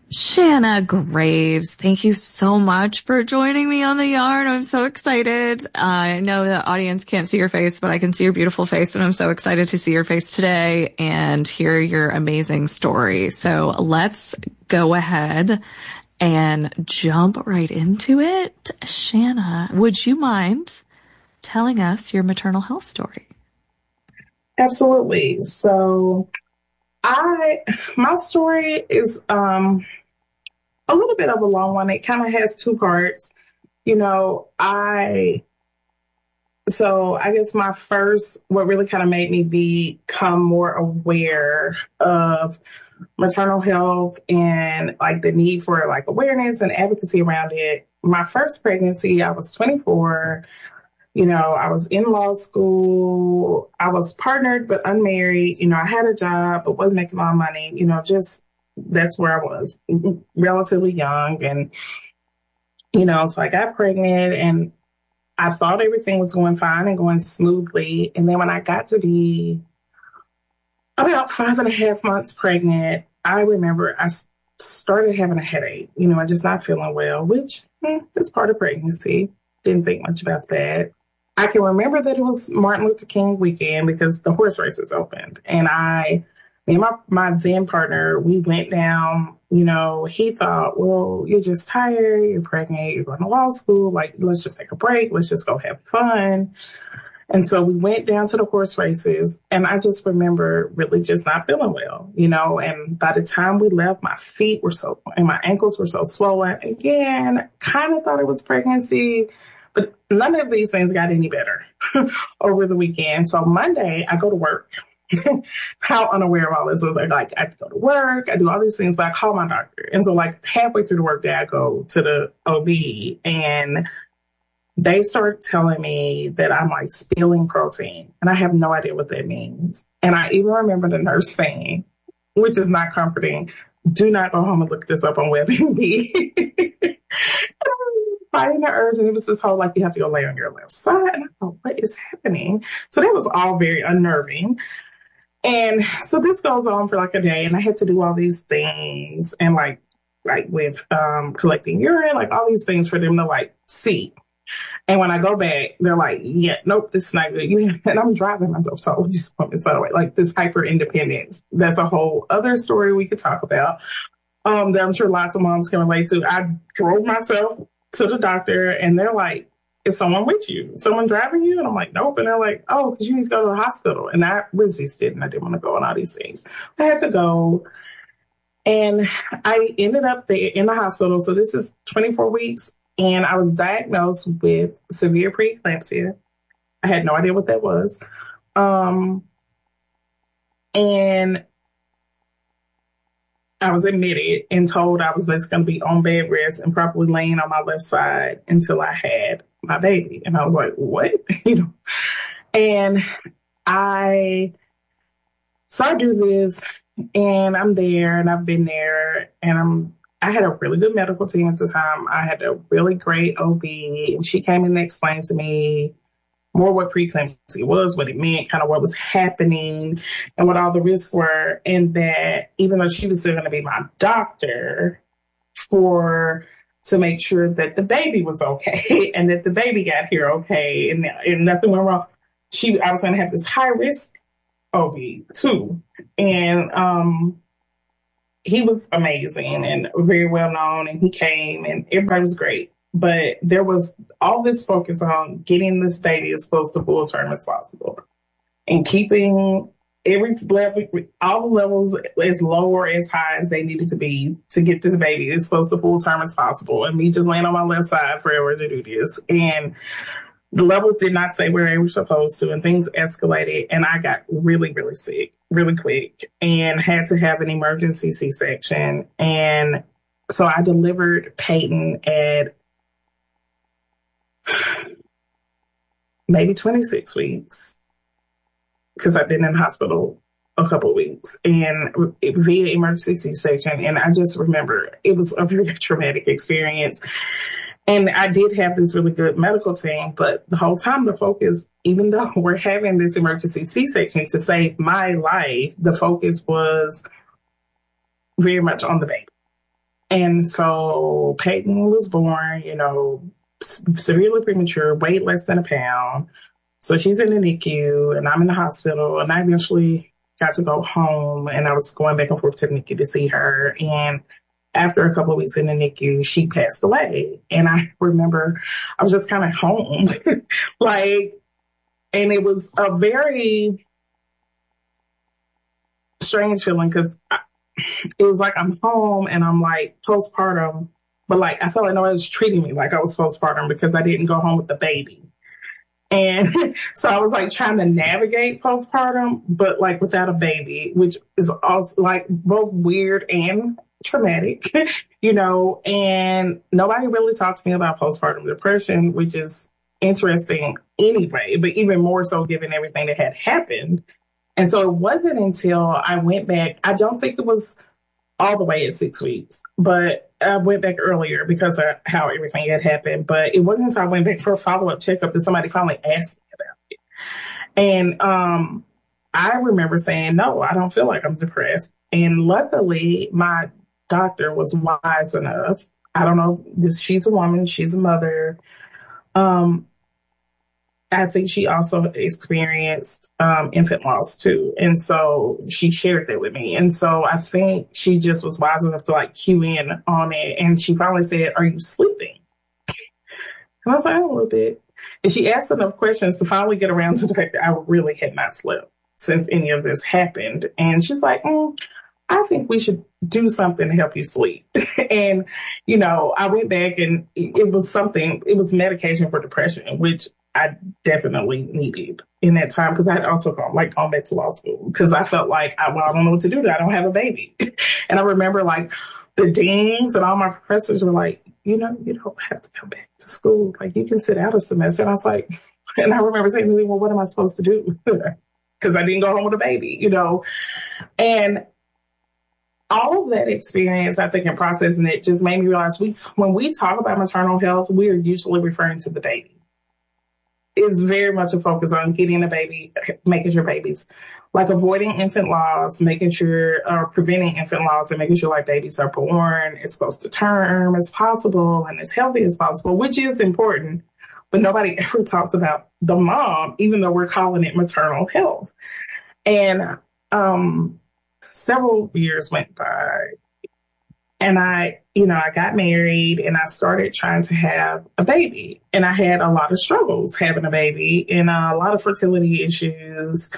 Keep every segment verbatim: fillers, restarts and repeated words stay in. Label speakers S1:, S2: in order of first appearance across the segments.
S1: Shanna Graves, thank you so much for joining me on the yarn. I'm so excited. I know the audience can't see your face, but I can see your beautiful face, and I'm so excited to see your face today and hear your amazing story. So let's go ahead and jump right into it. Shanna, would you mind telling us your maternal health story?
S2: Absolutely. So I, my story is, um, a little bit of a long one. It kind of has two parts. You know, I, so I guess my first, what really kind of made me become more aware of maternal health and like the need for like awareness and advocacy around it. My first pregnancy, I was twenty-four. You know, I was in law school. I was partnered but unmarried. You know, I had a job but wasn't making a lot of money. You know, just that's where I was, relatively young. And, you know, so I got pregnant and I thought everything was going fine and going smoothly. And then when I got to be about five and a half months pregnant, I remember I started having a headache. You know, I just not feeling well, which hmm, is part of pregnancy. Didn't think much about that. I can remember that it was Martin Luther King weekend because the horse races opened. And I, me and my, my then partner, we went down, you know, he thought, well, you're just tired, you're pregnant, you're going to law school, like, let's just take a break, let's just go have fun. And so we went down to the horse races, and I just remember really just not feeling well, you know, and by the time we left, my feet were so, and my ankles were so swollen. Again, kind of thought it was pregnancy, but none of these things got any better over the weekend. So Monday, I go to work. How unaware of all this was. I like, I have to go to work. I do all these things, but I call my doctor. And so like halfway through the workday, I go to the O B and they start telling me that I'm like spilling protein. And I have no idea what that means. And I even remember the nurse saying, which is not comforting, do not go home and look this up on WebMD. Fighting the urge, and it was this whole like you have to go lay on your left side. And I thought, what is happening? So that was all very unnerving. And so this goes on for like a day, and I had to do all these things and like like with um collecting urine, like all these things for them to like see. And when I go back, they're like, yeah, nope, this is not good. You and I'm driving myself to all of these appointments, by the way, like this hyper independence. That's a whole other story we could talk about. Um, that I'm sure lots of moms can relate to. I drove myself to the doctor and they're like, is someone with you? Someone driving you? And I'm like, nope. And they're like, oh, because you need to go to the hospital. And I resisted and I didn't want to go on all these things. I had to go. And I ended up there in the hospital. So this is twenty-four weeks. And I was diagnosed with severe preeclampsia. I had no idea what that was. Um, and I was admitted and told I was just going to be on bed rest and probably laying on my left side until I had my baby. And I was like, what? you know, and I, so I do this and I'm there and I've been there and I'm, I had a really good medical team at the time. I had a really great O B. She came in and explained to me more what preeclampsia was, what it meant, kind of what was happening and what all the risks were. And that even though she was still going to be my doctor for, to make sure that the baby was okay and that the baby got here okay and, and nothing went wrong. She, I was going to have this high risk O B too. And, um, he was amazing and very well known and he came and everybody was great. But there was all this focus on getting this baby as close to full term as possible and keeping every level, all the levels as low or as high as they needed to be to get this baby as close to full term as possible. And me just laying on my left side forever to do this. And the levels did not stay where they were supposed to and things escalated. And I got really, really sick really quick and had to have an emergency C-section. And so I delivered Peyton at maybe twenty-six weeks because I've been in the hospital a couple of weeks and via emergency C-section. And I just remember it was a very traumatic experience. And I did have this really good medical team, but the whole time the focus, even though we're having this emergency C-section to save my life, the focus was very much on the baby. And so Peyton was born, you know, severely premature, weighed less than a pound. So she's in the N I C U and I'm in the hospital, and I eventually got to go home, and I was going back and forth to the N I C U to see her. And after a couple of weeks in the N I C U, she passed away. And I remember I was just kind of home. like, and it was a very strange feeling because it was like I'm home and I'm like postpartum, but like I felt like nobody was treating me like I was postpartum because I didn't go home with the baby. And so I was like trying to navigate postpartum, but like without a baby, which is also like both weird and traumatic, you know, and nobody really talked to me about postpartum depression, which is interesting anyway, but even more so given everything that had happened. And so it wasn't until I went back, I don't think it was all the way at six weeks, but I went back earlier because of how everything had happened. But it wasn't until I went back for a follow-up checkup that somebody finally asked me about it. And um, I remember saying, no, I don't feel like I'm depressed. And luckily, my doctor was wise enough. I don't know, this, she's a woman, she's a mother. Um, I think she also experienced um, infant loss too. And so she shared that with me. And so I think she just was wise enough to like cue in on it. And she finally said, are you sleeping? And I was like, a little bit. And she asked enough questions to finally get around to the fact that I really had not slept since any of this happened. And she's like, mm, I think we should do something to help you sleep. And, you know, I went back and it was something, it was medication for depression, which I definitely needed in that time because I had also gone like gone back to law school because I felt like, I, well, I don't know what to do. I don't have a baby. And I remember like the deans and all my professors were like, you know, you don't have to come back to school. Like you can sit out a semester. And I was like, and I remember saying to me, well, what am I supposed to do? Because I didn't go home with a baby, you know? And all of that experience, I think, in processing it just made me realize we, when we talk about maternal health, we are usually referring to the baby. It's very much a focus on getting a baby, making sure babies, like avoiding infant loss, making sure, or preventing infant loss and making sure like babies are born as close to term as possible and as healthy as possible, which is important. But nobody ever talks about the mom, even though we're calling it maternal health. And um, several years went by. And I, you know, I got married and I started trying to have a baby. And I had a lot of struggles having a baby and uh, a lot of fertility issues.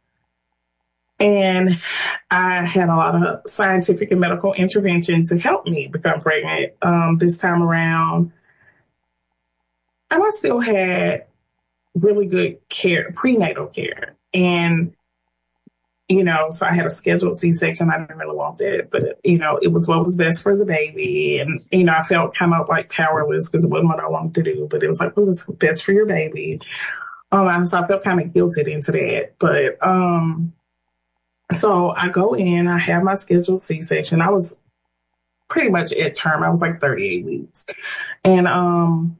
S2: And I had a lot of scientific and medical intervention to help me become pregnant um, this time around. And I still had really good care, prenatal care. And you know, so I had a scheduled C-section. I didn't really want that, but, you know, it was what was best for the baby. And, you know, I felt kind of like powerless because it wasn't what I wanted to do, but it was like, what was best for your baby? Um, and so I felt kind of guilted into that. But, um, so I go in, I have my scheduled C-section. I was pretty much at term. I was like thirty-eight weeks. And, um,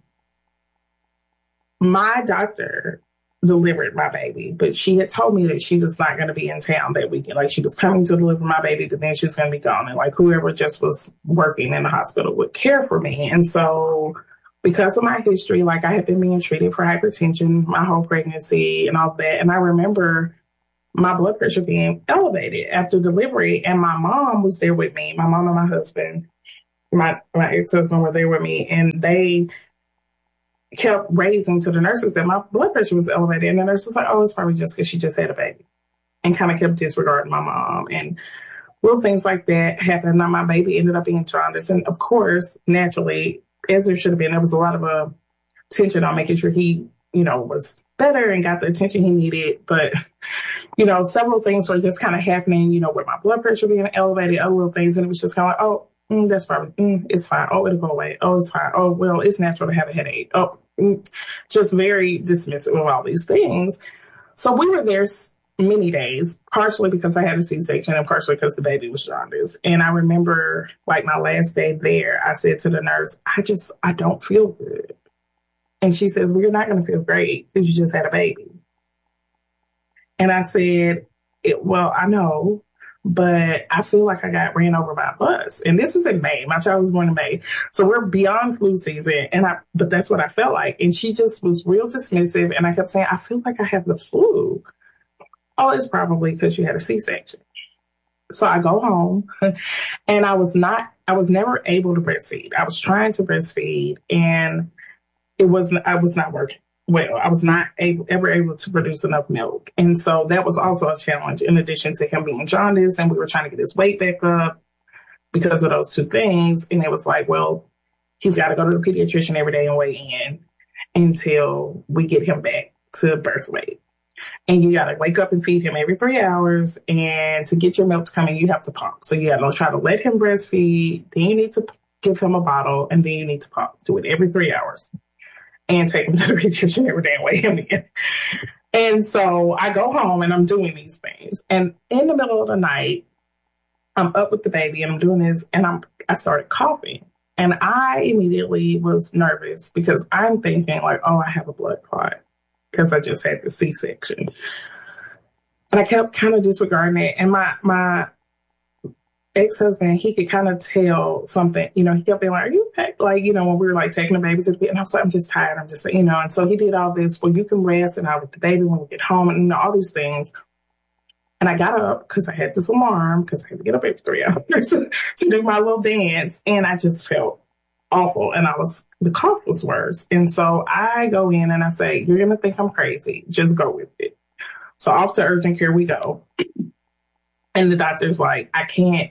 S2: my doctor delivered my baby, but she had told me that she was not going to be in town that weekend. Like she was coming to deliver my baby, but then she was going to be gone. And like whoever just was working in the hospital would care for me. And so because of my history, like I had been being treated for hypertension my whole pregnancy and all that. And I remember my blood pressure being elevated after delivery. And my mom was there with me. My mom and my husband, my, my ex-husband were there with me, and they kept raising to the nurses that my blood pressure was elevated. And the nurse was like, oh, it's probably just because she just had a baby, and kind of kept disregarding my mom. And little things like that happened. Now my baby ended up being jaundice. And of course, naturally, as there should have been, there was a lot of uh, tension on making sure he, you know, was better and got the attention he needed. But, you know, several things were just kind of happening, you know, with my blood pressure being elevated, other little things. And it was just kind of like, oh, Mm, that's probably, mm, it's fine. Oh, it'll go away. Oh, it's fine. Oh, well, it's natural to have a headache. Oh, mm, just very dismissive of all these things. So we were there many days, partially because I had a C-section and partially because the baby was jaundiced. And I remember like my last day there, I said to the nurse, I just, I don't feel good. And she says, well, you're not going to feel great because you just had a baby. And I said, it, well, I know. but I feel like I got ran over by a bus. And this is in May. My child was born in May. So we're beyond flu season. And I, but that's what I felt like. And she just was real dismissive. And I kept saying, I feel like I have the flu. Oh, it's probably because you had a C-section. So I go home and I was not, I was never able to breastfeed. I was trying to breastfeed and it wasn't, I was not working well. I was not able, ever able to produce enough milk. And so that was also a challenge in addition to him being jaundiced, and we were trying to get his weight back up because of those two things. And it was like, well, he's got to go to the pediatrician every day and weigh in until we get him back to birth weight. And you got to wake up and feed him every three hours. And to get your milk to come in, you have to pump. So you got to try to let him breastfeed. Then you need to give him a bottle. And then you need to pump. Do it every three hours. And take him to the pediatrician every day and weigh him in. And so I go home and I'm doing these things. And in the middle of the night, I'm up with the baby and I'm doing this. And I'm I started coughing. And I immediately was nervous because I'm thinking like, oh, I have a blood clot, because I just had the C-section. And I kept kind of disregarding it. And my my ex-husband, he could kind of tell something, you know, he kept being like, are you okay? Like, you know, when we were like taking the baby to the bed, and I was like, I'm just tired. I'm just, you know, and so he did all this, well, you can rest and I with the baby when we get home and, you know, all these things. And I got up because I had this alarm because I had to get up every three hours to do my little dance. And I just felt awful. And I was, the cough was worse. And so I go in and I say, you're going to think I'm crazy. Just go with it. So off to urgent care we go. And the doctor's like, I can't.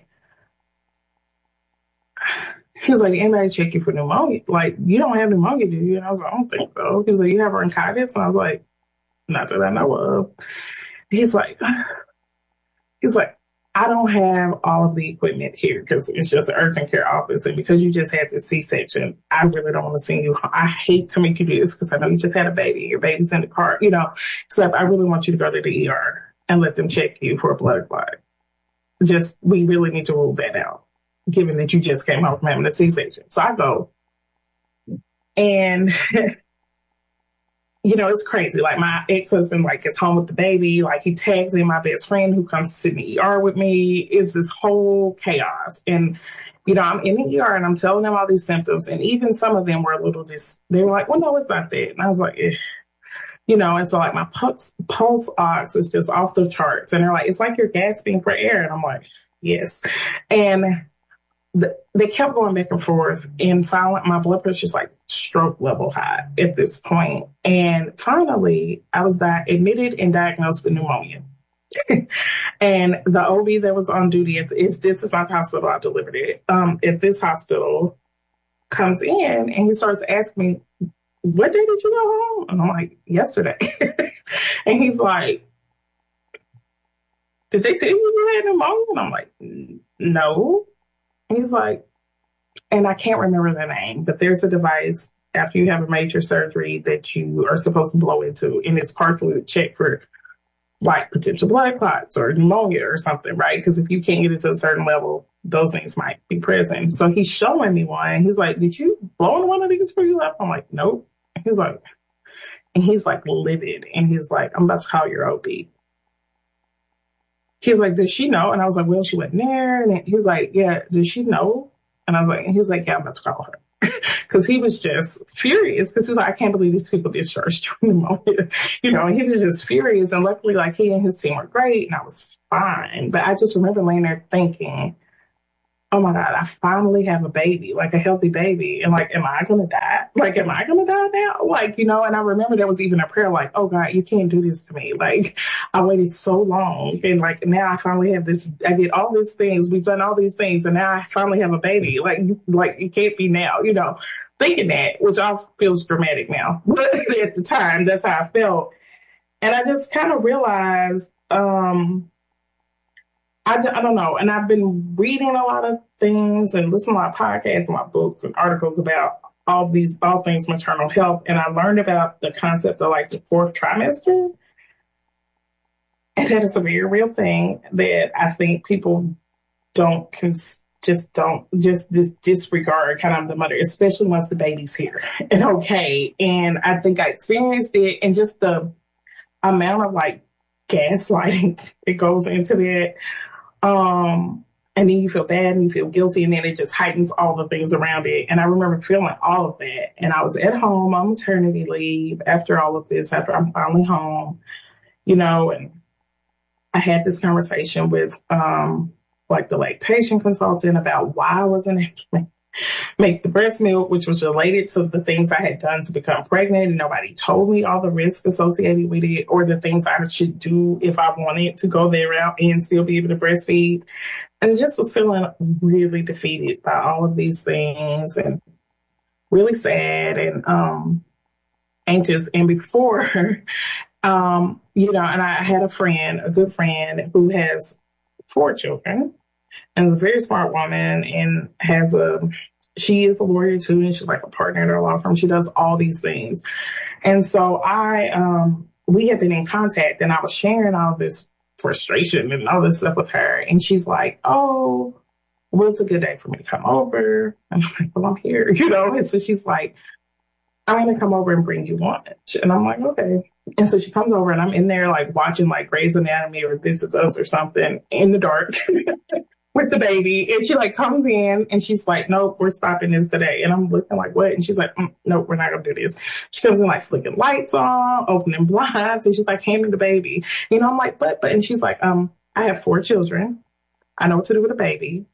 S2: He was like, anybody check you for pneumonia? Like, you don't have pneumonia, do you? And I was like, I don't think so. He was like, you have bronchitis? And I was like, not that I know of. He's like, he's like, I don't have all of the equipment here because it's just an urgent care office. And because you just had this C-section, I really don't want to send you. I hate to make you do this because I know you just had a baby. Your baby's in the car, you know. So I really want you to go to the E R and let them check you for a blood clot. Just, we really need to rule that out, given that you just came home from having a C-section. So I go, and, you know, it's crazy. Like, my ex-husband, like, is home with the baby. Like, he tags in my best friend who comes to sit in the E R with me. It's this whole chaos. And, you know, I'm in the E R and I'm telling them all these symptoms. And even some of them were a little dis, they were like, well, no, it's not that. And I was like, eh. You know, and so like my pulse, pulse ox is just off the charts. And they're like, it's like you're gasping for air. And I'm like, yes. And the, they kept going back and forth. And finally, my blood pressure is like stroke level high at this point. And finally, I was di- admitted and diagnosed with pneumonia. And the O B that was on duty at the, is this is not the hospital I delivered it. Um, at this hospital comes in and he starts asking me, what day did you go home? And I'm like, yesterday. And he's like, did they tell you you had pneumonia? And I'm like, no. And he's like, and I can't remember the name, but there's a device after you have a major surgery that you are supposed to blow into, and it's partly to check for like potential blood clots or pneumonia or something, right? Because if you can't get it to a certain level, those things might be present. So he's showing me one. He's like, did you blow in one of these before you left? I'm like, nope. He's like, and he's like livid. And he's like, I'm about to call your O B. He's like, does she know? And I was like, well, she wasn't there. And he's like, yeah, does she know? And I was like, and he was like, yeah, I'm about to call her. Because he was just furious. Because he was like, I can't believe these people discharged pneumonia. You know, and he was just furious. And luckily, like, he and his team were great. And I was fine. But I just remember laying there thinking, oh my God, I finally have a baby, like a healthy baby. And like, am I going to die? Like, am I going to die now? Like, you know, and I remember there was even a prayer like, oh God, you can't do this to me. Like, I waited so long. And like, now I finally have this, I did all these things. We've done all these things. And now I finally have a baby. Like, you, like, it can't be now, you know, thinking that, which all feels dramatic now. But at the time, that's how I felt. And I just kind of realized, um, I, I don't know. And I've been reading a lot of things and listening to a lot of podcasts and my books and articles about all these, all things maternal health. And I learned about the concept of like the fourth trimester. And that is a very real thing that I think people don't cons- just don't just, just disregard kind of the mother, especially once the baby's here and okay. And I think I experienced it, and just the amount of like gaslighting that goes into that. Um, and then you feel bad and you feel guilty, and then it just heightens all the things around it. And I remember feeling all of that. And I was at home on maternity leave after all of this, after I'm finally home, you know, and I had this conversation with um like the lactation consultant about why I wasn't able to make the breast milk, which was related to the things I had done to become pregnant. And nobody told me all the risks associated with it or the things I should do if I wanted to go that route and still be able to breastfeed. And just was feeling really defeated by all of these things and really sad and um, anxious. And before, um, you know, and I had a friend, a good friend who has four children and is a very smart woman and has a, she is a lawyer too, and she's like a partner at her law firm. She does all these things. And so I, um, we had been in contact and I was sharing all this frustration and all this stuff with her. And she's like, oh, well, it's a good day for me to come over. And I'm like, well, I'm here, you know? And so she's like, I'm going to come over and bring you lunch. And I'm like, okay. And so she comes over and I'm in there like watching like Grey's Anatomy or This Is Us or something in the dark with the baby. And she like comes in and she's like, nope, we're stopping this today. And I'm looking like, what? And she's like, mm, nope, we're not going to do this. She comes in like flicking lights on, opening blinds. And she's like handing the baby. You know, I'm like, but, but, and she's like, um, I have four children. I know what to do with a baby.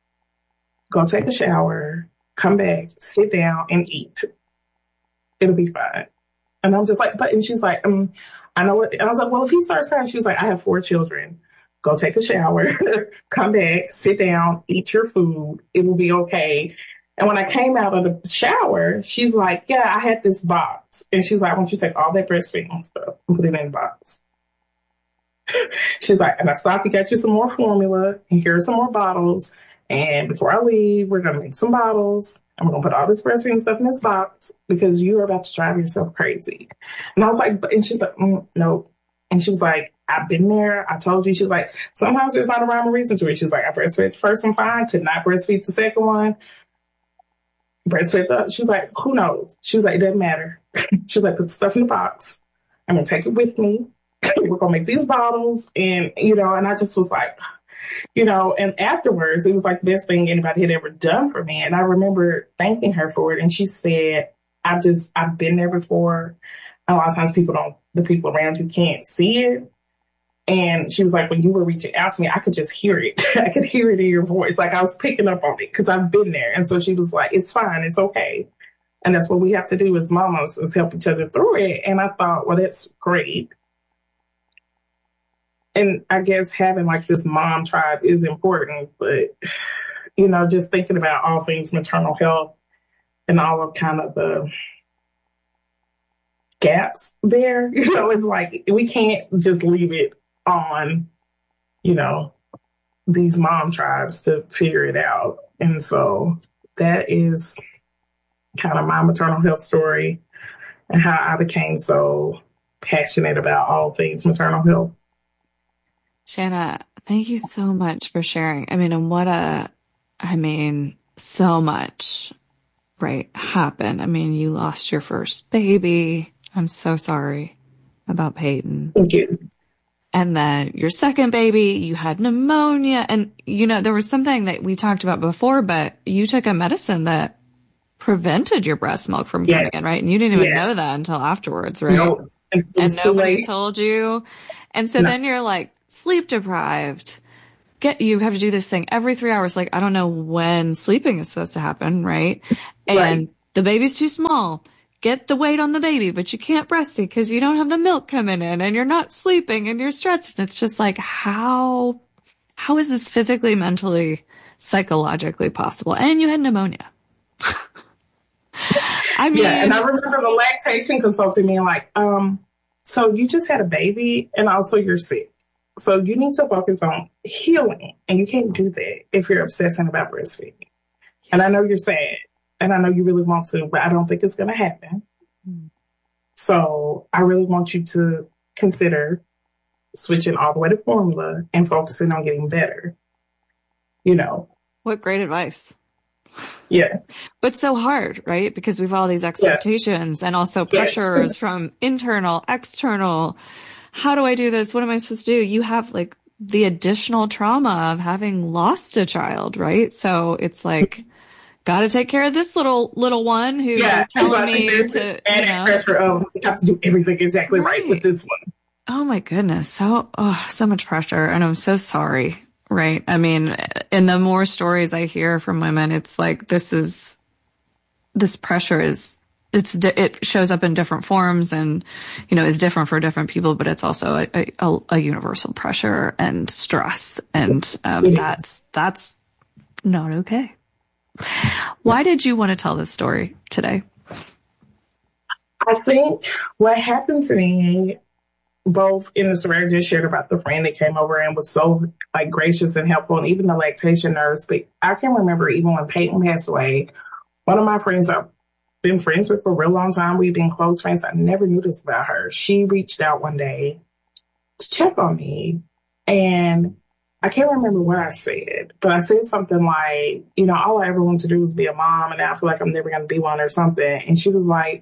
S2: Go take a shower, come back, sit down and eat. It'll be fine. And I'm just like, but, and she's like, um, I know what, and I was like, well, if he starts crying, she's like, I have four children. Go take a shower, come back, sit down, eat your food. It will be okay. And when I came out of the shower, she's like, yeah, I had this box. And she's like, I want you to take all that breastfeeding stuff and put it in the box. She's like, and I stopped to get you some more formula, and here are some more bottles. And before I leave, we're going to make some bottles. And we're going to put all this breastfeeding stuff in this box because you're about to drive yourself crazy. And I was like, and she's like, mm, no. And she was like, I've been there. I told you. She's like, sometimes there's not a rhyme or reason to it. She's like, I breastfed the first one fine, could not breastfeed the second one. Breastfed the, she's like, who knows? She was like, it doesn't matter. She's like, put the stuff in the box. I'm going to take it with me. We're going to make these bottles. And, you know, and I just was like, you know, and afterwards, it was like the best thing anybody had ever done for me. And I remember thanking her for it. And she said, I've just, I've been there before. A lot of times people don't, the people around you can't see it. And she was like, when you were reaching out to me, I could just hear it. I could hear it in your voice. Like I was picking up on it because I've been there. And so she was like, it's fine. It's okay. And that's what we have to do as mamas is help each other through it. And I thought, well, that's great. And I guess having like this mom tribe is important, but, you know, just thinking about all things maternal health and all of kind of the gaps there, you know, it's like we can't just leave it on, you know, these mom tribes to figure it out. And so that is kind of my maternal health story and how I became so passionate about all things maternal health.
S1: Shanna, thank you so much for sharing. I mean, and what a, I mean, so much, right, happened. I mean, you lost your first baby. I'm so sorry about Peyton.
S2: Thank you.
S1: And then your second baby, you had pneumonia. And, you know, there was something that we talked about before, but you took a medicine that prevented your breast milk from coming
S2: yes.
S1: in, right? And you didn't even
S2: yes.
S1: know that until afterwards, right?
S2: No,
S1: and nobody told you. And so
S2: no.
S1: then you're like sleep deprived. Get, you have to do this thing every three hours. Like, I don't know when sleeping is supposed to happen, right? And
S2: right.
S1: the baby's too small. Get the weight on the baby, but you can't breastfeed because you don't have the milk coming in and you're not sleeping and you're stressed. And it's just like, how, how is this physically, mentally, psychologically possible? And you had pneumonia. I mean,
S2: yeah. And I remember the lactation consultant being like, um, so you just had a baby and also you're sick. So you need to focus on healing, and you can't do that if you're obsessing about breastfeeding. And I know you're sad. And I know you really want to, but I don't think it's going to happen. Mm. So I really want you to consider switching all the way to formula and focusing on getting better. You know.
S1: What great advice.
S2: Yeah.
S1: But so hard, right? Because we've all these expectations yeah. and also pressures yes. from internal, external. How do I do this? What am I supposed to do? You have like the additional trauma of having lost a child, right? So it's like, got to take care of this little little one who
S2: Yeah,
S1: they're telling
S2: so
S1: me to, you know,
S2: pressure of you have to do everything exactly right,
S1: right
S2: with this one.
S1: Oh my goodness. So, oh, so much pressure. And I'm so sorry. Right. I mean, and the more stories I hear from women, it's like, this is, this pressure is, it's, it shows up in different forms and, you know, is different for different people, but it's also a, a, a universal pressure and stress. And, um, that's, that's not okay. Why did you want to tell this story today?
S2: I think what happened to me, both in the story I just shared about the friend that came over and was so like gracious and helpful, and even the lactation nurse. But I can remember even when Peyton passed away, one of my friends I've been friends with for a real long time, we've been close friends. I never knew this about her. She reached out one day to check on me, and I can't remember what I said, but I said something like, you know, all I ever wanted to do was be a mom, and now I feel like I'm never going to be one or something. And she was like,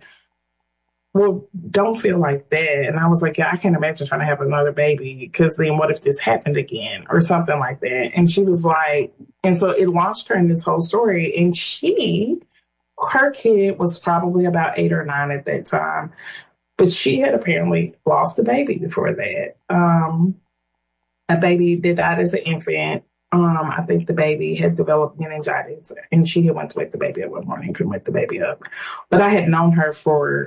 S2: well, don't feel like that. And I was like, yeah, I can't imagine trying to have another baby, because then what if this happened again or something like that? And she was like, and so it launched her in this whole story. And she, her kid was probably about eight or nine at that time, but she had apparently lost a baby before that. Um, a baby that died as an infant. Um, I think the baby had developed meningitis, and she had went to wake the baby up one morning, couldn't wake the baby up. But I had known her for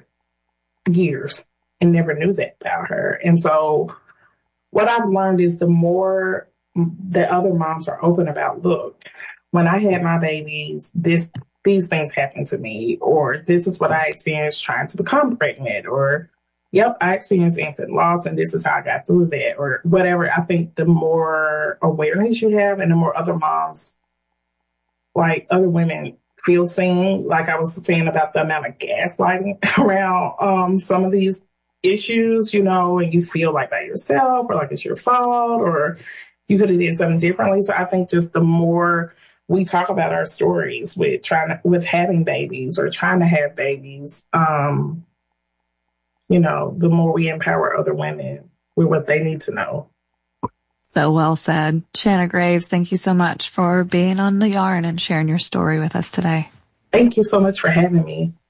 S2: years and never knew that about her. And so what I've learned is the more that other moms are open about, look, when I had my babies, this, these things happened to me, or this is what I experienced trying to become pregnant, or, yep, I experienced infant loss and this is how I got through that, or whatever. I think the more awareness you have and the more other moms, like other women, feel seen, like I was saying about the amount of gaslighting around um, some of these issues, you know, and you feel like by yourself or like it's your fault or you could have did something differently. So I think just the more we talk about our stories with trying to, with having babies or trying to have babies, um, you know, the more we empower other women with what they need to know.
S1: So well said. Shanna Graves, thank you so much for being on The Yarn and sharing your story with us today.
S2: Thank you so much for having me.